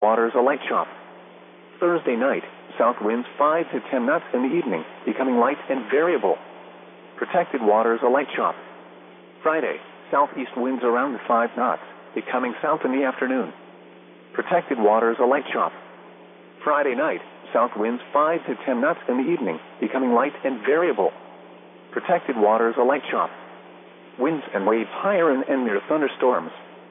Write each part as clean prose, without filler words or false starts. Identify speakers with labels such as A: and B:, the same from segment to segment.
A: Waters a light chop. Thursday night, south winds 5 to 10 knots in the evening, becoming light and variable. Protected waters a light chop. Friday, southeast winds around 5 knots, becoming south in the afternoon. Protected waters a light chop. Friday night, south winds 5 to 10 knots in the evening, becoming light and variable. Protected waters a light chop. Winds and waves higher and near thunderstorms.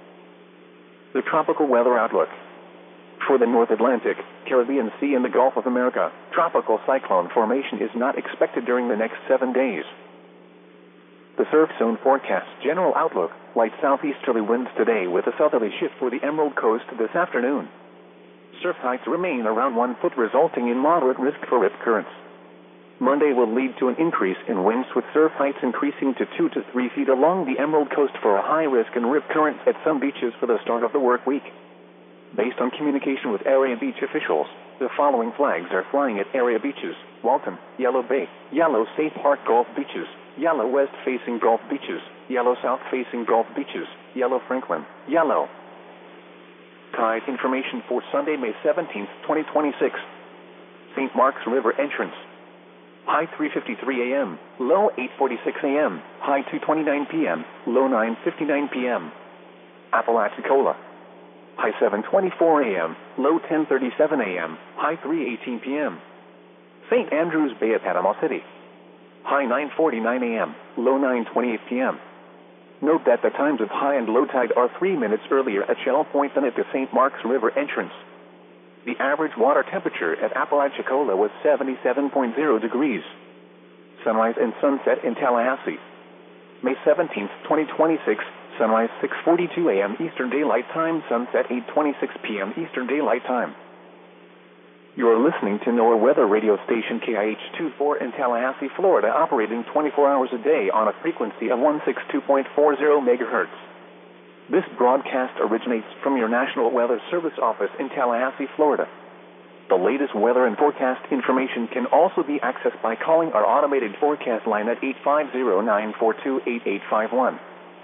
A: The tropical weather outlook. For the North Atlantic, Caribbean Sea and the Gulf of America, tropical cyclone formation is not expected during the next 7 days. The surf zone forecast general outlook, light southeasterly winds today with a southerly shift for the Emerald Coast this afternoon. Surf heights remain around 1 foot, resulting in moderate risk for rip currents. Monday will lead to an increase in winds with surf heights increasing to 2 to 3 feet along the Emerald Coast for a high risk and rip currents at some beaches for the start of the work week. Based on communication with area beach officials, the following flags are flying at area beaches: Walton, Yellow Bay, Yellow State Park Gulf Beaches, Yellow West-facing Gulf Beaches, Yellow South-facing Gulf Beaches, Yellow Franklin, Yellow. Tide information for Sunday, May 17, 2026. St. Mark's River entrance. High 3:53 a.m., low 8:46 a.m., high 2:29 p.m., low 9:59 p.m. Apalachicola. High 7:24 a.m., low 10:37 a.m., high 3:18 p.m. St. Andrews Bay at Panama City. High 9:49 a.m., low 9:28 p.m. Note that the times of high and low tide are 3 minutes earlier at Shell Point than at the St. Mark's River entrance. The average water temperature at Apalachicola was 77.0 degrees. Sunrise and sunset in Tallahassee. May 17, 2026, sunrise 6:42 a.m. Eastern Daylight Time, sunset 8:26 p.m. Eastern Daylight Time. You are listening to NOAA weather radio station KIH-24 in Tallahassee, Florida, operating 24 hours a day on a frequency of 162.40 megahertz. This broadcast originates from your National Weather Service office in Tallahassee, Florida. The latest weather and forecast information can also be accessed by calling our automated forecast line at 850-942-8851.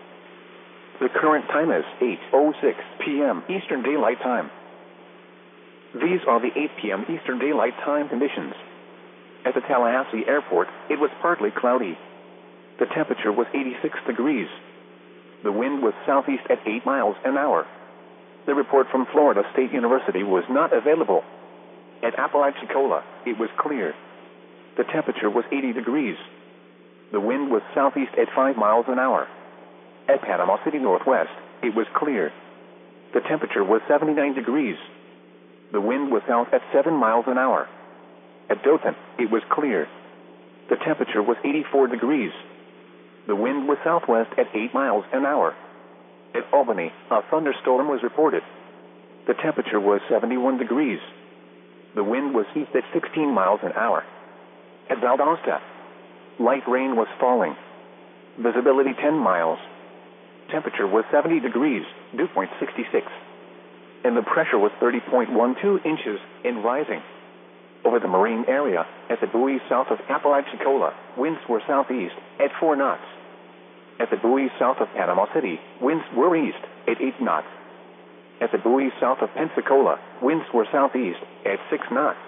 A: The current time is 8:06 p.m. Eastern Daylight Time. These are the 8 p.m. Eastern Daylight Time conditions. At the Tallahassee Airport, it was partly cloudy. The temperature was 86 degrees. The wind was southeast at 8 miles an hour. The report from Florida State University was not available. At Apalachicola, it was clear. The temperature was 80 degrees. The wind was southeast at 5 miles an hour. At Panama City Northwest, it was clear. The temperature was 79 degrees. The wind was south at 7 miles an hour. At Dothan, it was clear. The temperature was 84 degrees. The wind was southwest at 8 miles an hour. At Albany, a thunderstorm was reported. The temperature was 71 degrees. The wind was east at 16 miles an hour. At Valdosta, light rain was falling. Visibility 10 miles. Temperature was 70 degrees, dew point 66. And the pressure was 30.12 inches and rising. Over the marine area, at the buoys south of Apalachicola, winds were southeast at 4 knots. At the buoys south of Panama City, winds were east at 8 knots. At the buoys south of Pensacola, winds were southeast at 6 knots.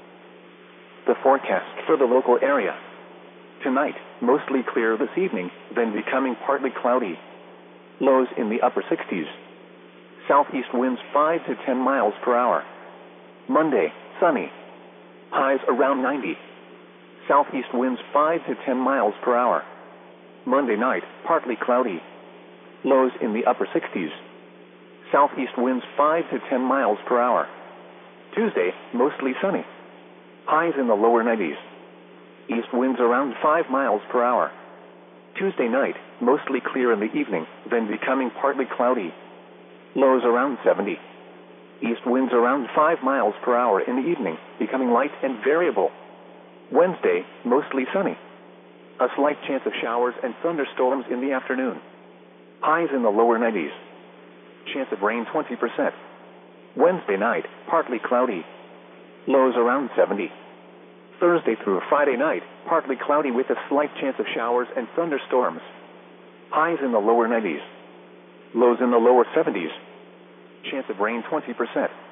A: The forecast for the local area. Tonight, mostly clear this evening, then becoming partly cloudy. Lows in the upper 60s. Southeast winds 5 to 10 miles per hour. Monday, sunny. Highs around 90. Southeast winds 5 to 10 miles per hour. Monday night, partly cloudy. Lows in the upper 60s. Southeast winds 5 to 10 miles per hour. Tuesday, mostly sunny. Highs in the lower 90s. East winds around 5 miles per hour. Tuesday night, mostly clear in the evening, then becoming partly cloudy. Lows around 70. East winds around 5 miles per hour in the evening, becoming light and variable. Wednesday, mostly sunny. A slight chance of showers and thunderstorms in the afternoon. Highs in the lower 90s. Chance of rain 20%. Wednesday night, partly cloudy. Lows around 70. Thursday through Friday night, partly cloudy with a slight chance of showers and thunderstorms. Highs in the lower 90s. Lows in the lower 70s. Chance of rain 20%.